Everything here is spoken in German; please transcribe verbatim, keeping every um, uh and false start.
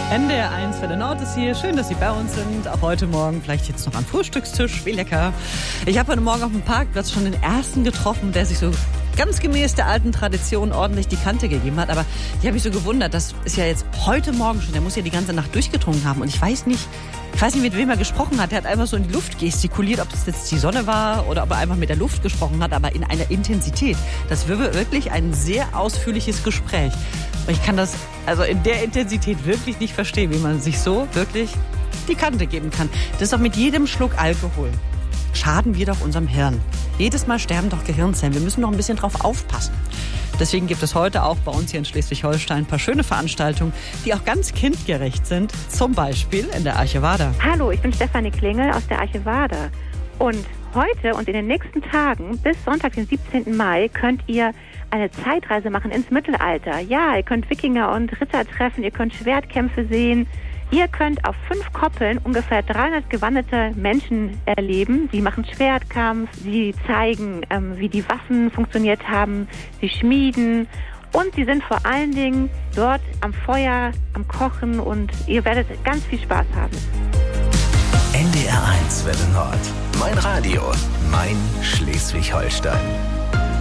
N D R eins Welle Nord ist hier. Schön, dass Sie bei uns sind. Auch heute Morgen vielleicht jetzt noch am Frühstückstisch. Wie lecker. Ich habe heute Morgen auf dem Parkplatz schon den ersten getroffen, der sich so ganz gemäß der alten Tradition ordentlich die Kante gegeben hat. Aber ich habe mich so gewundert, das ist ja jetzt heute Morgen schon, der muss ja die ganze Nacht durchgetrunken haben. Und ich weiß nicht, ich weiß nicht, mit wem er gesprochen hat. Der hat einfach so in die Luft gestikuliert, ob das jetzt die Sonne war oder ob er einfach mit der Luft gesprochen hat, aber in einer Intensität. Das war wirklich ein sehr ausführliches Gespräch. Und ich kann das also in der Intensität wirklich nicht verstehen, wie man sich so wirklich die Kante geben kann. Das ist doch mit jedem Schluck Alkohol. Schaden wir doch unserem Hirn. Jedes Mal sterben doch Gehirnzellen. Wir müssen doch ein bisschen drauf aufpassen. Deswegen gibt es heute auch bei uns hier in Schleswig-Holstein ein paar schöne Veranstaltungen, die auch ganz kindgerecht sind. Zum Beispiel in der Arche Wader. Hallo, ich bin Stefanie Klingel aus der Arche Wader. Und heute und in den nächsten Tagen bis Sonntag, den siebzehnten Mai, könnt ihr eine Zeitreise machen ins Mittelalter. Ja, ihr könnt Wikinger und Ritter treffen, ihr könnt Schwertkämpfe sehen. Ihr könnt auf fünf Koppeln ungefähr dreihundert gewandete Menschen erleben. Sie machen Schwertkampf, sie zeigen, ähm, wie die Waffen funktioniert haben, sie schmieden und sie sind vor allen Dingen dort am Feuer, am Kochen und ihr werdet ganz viel Spaß haben. N D R eins Welle Nord. Mein Radio, mein Schleswig-Holstein.